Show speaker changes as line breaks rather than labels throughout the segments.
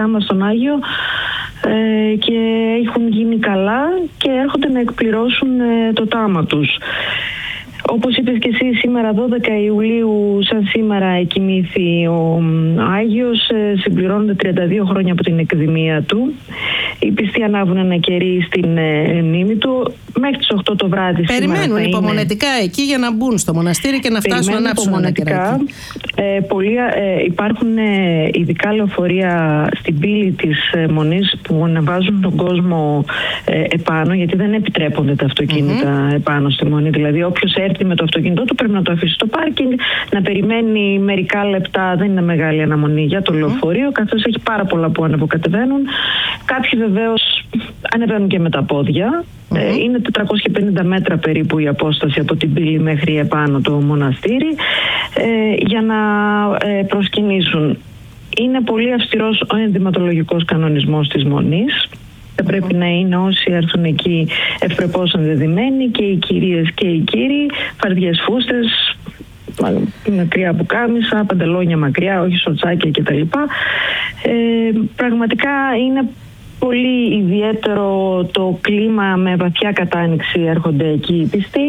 μας στον Άγιο και έχουν γίνει καλά και έρχονται να εκπληρώσουν το τάμα τους. Όπως είπες και εσύ, σήμερα 12 Ιουλίου, σαν σήμερα εκοιμήθη ο Άγιος, συμπληρώνονται 32 χρόνια από την εκδημία του. Οι πιστοί ανάβουν ένα κερί στην μνήμη του. Μέχρι τις 8 το βράδυ.
Περιμένουν υπομονετικά εκεί για να μπουν στο μοναστήρι και να φτάσουν να ανάψουν ένα κεράκι.
Υπάρχουν ειδικά λεωφορεία στην πύλη της Μονής που ανεβάζουν τον κόσμο επάνω, γιατί δεν επιτρέπονται τα αυτοκίνητα επάνω στη Μονή. Δηλαδή όποιος έρθει με το αυτοκίνητό του πρέπει να το αφήσει στο πάρκινγκ, να περιμένει μερικά λεπτά. Δεν είναι μεγάλη αναμονή για το λεωφορείο, καθώς έχει πάρα πολλά που ανεβοκατεβαίνουν. Κάποιοι βεβαίως ανεβαίνουν και με τα πόδια. Είναι 450 μέτρα περίπου η απόσταση από την πύλη μέχρι επάνω το μοναστήρι, για να προσκυνήσουν. Είναι πολύ αυστηρός ο ενδυματολογικός κανονισμός της Μονής. Θα πρέπει να είναι όσοι έρθουν εκεί ευπρεπώς ενδεδειμένοι, και οι κυρίες και οι κύριοι, φαρδιές φούστες, μακριά πουκάμισα, παντελόνια μακριά, όχι σοτσάκια κτλ. Πραγματικά είναι πολύ ιδιαίτερο το κλίμα, με βαθιά κατάνοιξη έρχονται εκεί οι πιστοί.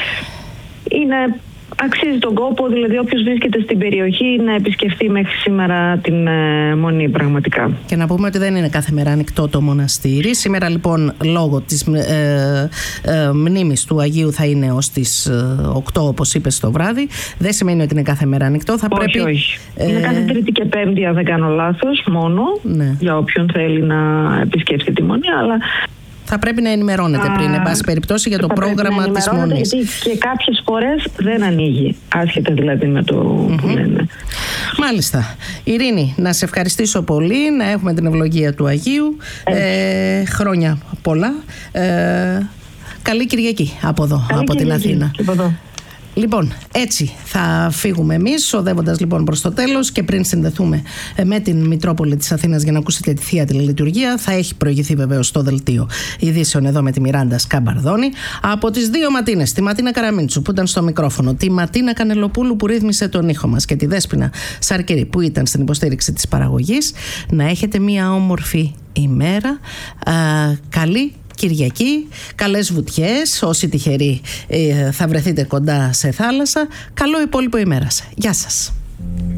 Αξίζει τον κόπο, δηλαδή όποιος βρίσκεται στην περιοχή να επισκεφτεί μέχρι σήμερα την Μονή πραγματικά.
Και να πούμε ότι δεν είναι κάθε μέρα ανοιχτό το μοναστήρι. Σήμερα λοιπόν, λόγω της μνήμης του Αγίου, θα είναι ως τις 8, όπως είπες, το βράδυ. Δεν σημαίνει ότι είναι κάθε μέρα ανοιχτό.
Όχι. Είναι κάθε Τρίτη και Πέμπτη, αν δεν κάνω λάθος, μόνο, για όποιον θέλει να επισκεφτεί τη Μονή, αλλά
θα πρέπει να ενημερώνετε πριν, εν πάση περιπτώσει, για το πρόγραμμα της Μονής.
Και κάποιες φορές δεν ανοίγει, άσχετα δηλαδή με το που λένε.
Μάλιστα. Ειρήνη, να σε ευχαριστήσω πολύ, να έχουμε την ευλογία του Αγίου. Χρόνια πολλά. Καλή Κυριακή από εδώ, από την Αθήνα. Λοιπόν, έτσι θα φύγουμε εμείς, οδεύοντας λοιπόν προς το τέλος, και πριν συνδεθούμε με την Μητρόπολη της Αθήνας για να ακούσετε τη Θεία Τηλελειτουργία, θα έχει προηγηθεί βεβαίως το δελτίο ειδήσεων εδώ με τη Μιράντα Σκαμπαρδόνη. Από τις δύο Ματίνες, τη Ματίνα Καραμίντσου που ήταν στο μικρόφωνο, τη Ματίνα Κανελοπούλου που ρύθμισε τον ήχο μας και τη Δέσποινα Σαρκηρή που ήταν στην υποστήριξη της παραγωγής, να έχετε μια όμορφη ημέρα. Καλή Κυριακή, καλές βουτιές, όσοι τυχεροί θα βρεθείτε κοντά σε θάλασσα. Καλό υπόλοιπο ημέρας. Γεια σας.